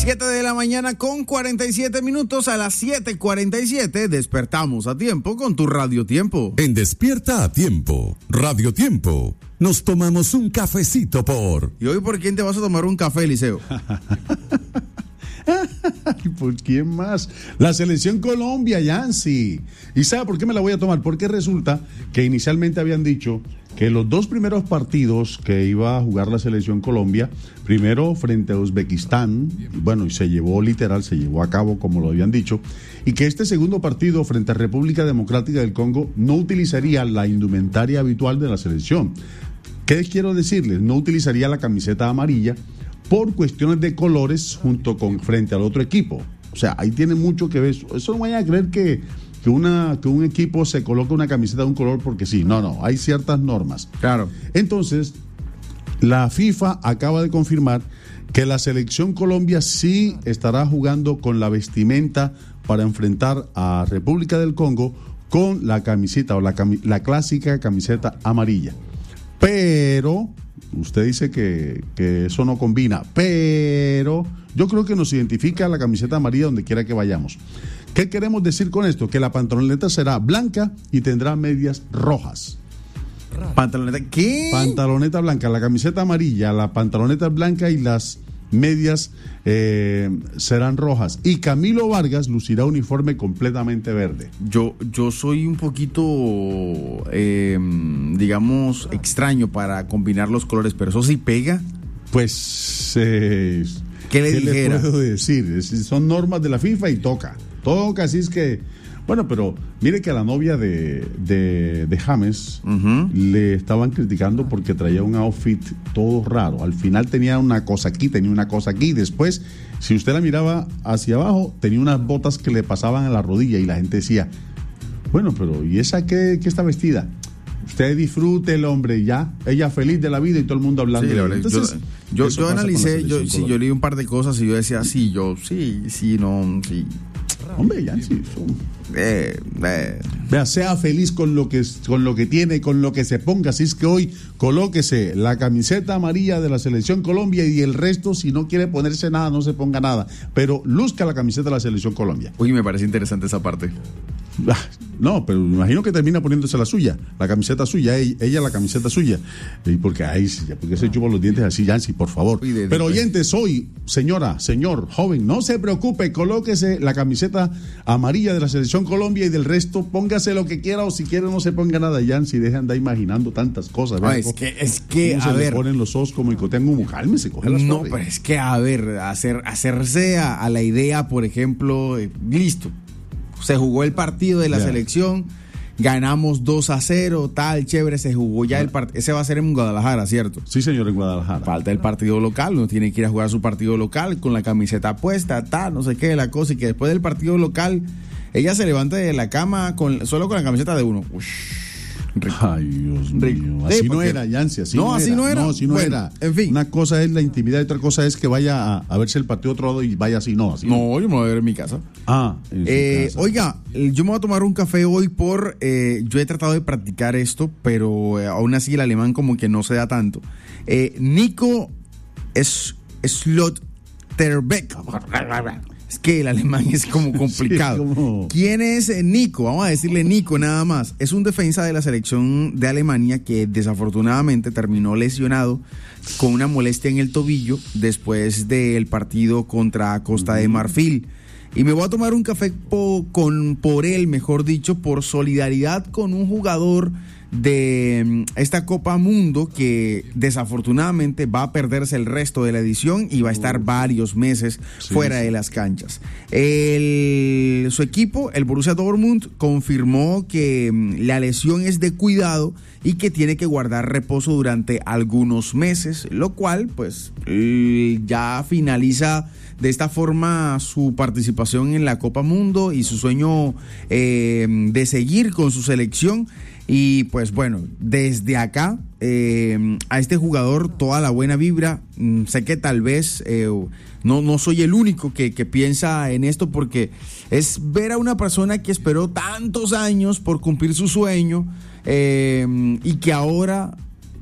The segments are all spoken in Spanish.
7 de la mañana con 47 minutos. A las 7:47 despertamos a tiempo con tu Radio Tiempo. En Despierta a Tiempo, Radio Tiempo, nos tomamos un cafecito por... ¿Y hoy por quién te vas a tomar un café, Eliseo? ¿Y por quién más? La selección Colombia, Yancy. ¿Y sabe por qué me la voy a tomar? Porque resulta que inicialmente habían dicho que los dos primeros partidos que iba a jugar la selección Colombia, primero frente a Uzbekistán, bueno, y se llevó a cabo como lo habían dicho, y que este segundo partido frente a República Democrática del Congo no utilizaría la indumentaria habitual de la selección. ¿Qué quiero decirles? No utilizaría la camiseta amarilla por cuestiones de colores frente al otro equipo. O sea, ahí tiene mucho que ver. Eso no vayan a creer que un equipo se coloca una camiseta de un color porque sí. No, hay ciertas normas. Claro. Entonces, la FIFA acaba de confirmar que la selección Colombia sí estará jugando con la vestimenta para enfrentar a República del Congo con la camiseta o la clásica camiseta amarilla. Pero usted dice que eso no combina, pero yo creo que nos identifica la camiseta amarilla donde quiera que vayamos. ¿Qué queremos decir con esto? Que la pantaloneta será blanca y tendrá medias rojas. ¿Pantaloneta qué? Pantaloneta blanca, la camiseta amarilla, la pantaloneta blanca y las medias serán rojas. Y Camilo Vargas lucirá uniforme completamente verde. Yo soy un poquito, digamos, extraño para combinar los colores, pero eso sí pega. Pues, ¿qué le puedo decir? Son normas de la FIFA y toca, así es que... Bueno, pero mire que a la novia de James le estaban criticando porque traía un outfit todo raro. Al final tenía una cosa aquí, Después, si usted la miraba hacia abajo, tenía unas botas que le pasaban a la rodilla y la gente decía, bueno, pero ¿y esa qué está vestida? Usted disfrute el hombre, ya, ella feliz de la vida y todo el mundo hablando. Sí, de ella. Entonces, yo analicé, yo leí un par de cosas y yo decía, sí. Hombre, ya sí. Vea, sea feliz con lo que tiene, con lo que se ponga. Así es que hoy colóquese la camiseta amarilla de la selección Colombia y el resto, si no quiere ponerse nada, no se ponga nada. Pero luzca la camiseta de la selección Colombia. Uy, me parece interesante esa parte. No, pero me imagino que termina poniéndose la suya, la camiseta suya, ella la camiseta suya. Y porque se chupan los dientes así, Yancy, por favor. Pero oyentes, hoy, señora, señor, joven, no se preocupe, colóquese la camiseta amarilla de la selección Colombia y del resto póngase lo que quiera o si quiere no se ponga nada, Yancy, deja de andar imaginando tantas cosas. No, es que a ver, le ponen los ojos como icotean como cálmese, coge las no, pero es que a ver, hacerse a la idea, por ejemplo, listo. Se jugó el partido de la selección, ganamos 2-0, tal, chévere, se jugó ya el partido. Ese va a ser en Guadalajara, ¿cierto? Sí, señor, en Guadalajara. Falta el partido local, uno tiene que ir a jugar su partido local con la camiseta puesta, tal, no sé qué, la cosa, y que después del partido local, ella se levanta de la cama solo con la camiseta de uno. Rico. Ay, Dios mío. Así no era, Yancy, así no era. En fin. Una cosa es la intimidad y otra cosa es que vaya a verse el partido otro lado y vaya así, no. Yo me voy a ver en mi casa. En su casa. Oiga, yo me voy a tomar un café hoy yo he tratado de practicar esto, pero aún así el alemán como que no se da tanto. Nico Schlotterbeck. Es que el alemán es como complicado. Sí, ¿Quién es Nico? Vamos a decirle Nico nada más. Es un defensa de la selección de Alemania que desafortunadamente terminó lesionado con una molestia en el tobillo después del partido contra Costa de Marfil. Y me voy a tomar un café por él, mejor dicho, por solidaridad con un jugador de esta Copa Mundo que desafortunadamente va a perderse el resto de la edición y va a estar varios meses fuera de las canchas. Su equipo, el Borussia Dortmund, confirmó que la lesión es de cuidado y que tiene que guardar reposo durante algunos meses, lo cual pues ya finaliza de esta forma su participación en la Copa Mundo y su sueño de seguir con su selección. Y pues bueno, desde acá a este jugador toda la buena vibra. Sé que tal vez no soy el único que piensa en esto, porque es ver a una persona que esperó tantos años por cumplir su sueño y que ahora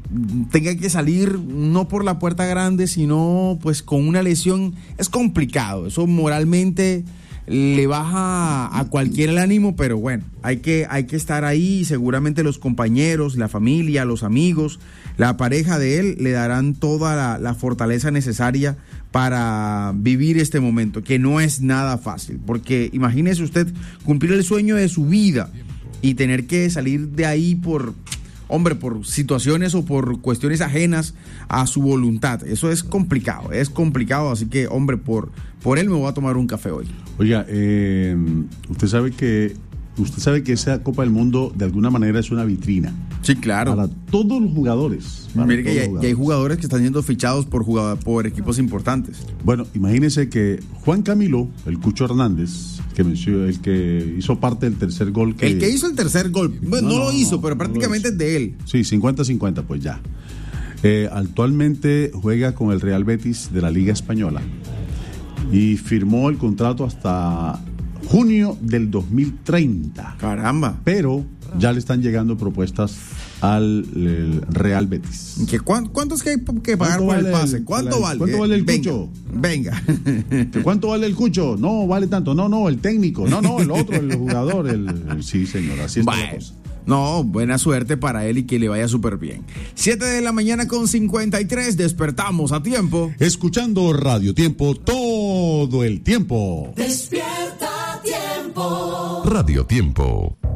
tenga que salir no por la puerta grande, sino pues con una lesión, es complicado. Eso moralmente le baja a cualquiera el ánimo, pero bueno, hay que estar ahí y seguramente los compañeros, la familia, los amigos, la pareja de él le darán toda la fortaleza necesaria para vivir este momento, que no es nada fácil, porque imagínese usted cumplir el sueño de su vida y tener que salir de ahí por situaciones o por cuestiones ajenas a su voluntad. Eso es complicado, así que, hombre, por él me voy a tomar un café hoy. Oiga, usted sabe que esa Copa del Mundo de alguna manera es una vitrina. Sí, claro. Para todos los jugadores. Mire que ya hay jugadores que están siendo fichados por equipos importantes. Bueno, imagínese que Juan Camilo, el Cucho Hernández, el que hizo parte del tercer gol. El que hizo el tercer gol. Bueno, no lo hizo, pero prácticamente es de él. Sí, 50-50, pues ya. Actualmente juega con el Real Betis de la Liga Española y firmó el contrato hasta junio del 2030. Caramba. Pero ya le están llegando propuestas al Real Betis. ¿Cuánto es que hay que pagar por el pase? ¿Cuánto vale? ¿Cuánto vale el Cucho? Venga. ¿Cuánto vale el Cucho? No vale tanto. No, el técnico. No, el otro, el jugador. Sí, señor, así está la cosa. No, buena suerte para él y que le vaya súper bien. 7:53 a.m, despertamos a tiempo. Escuchando Radio Tiempo todo el tiempo. Despierta a tiempo. Radio Tiempo.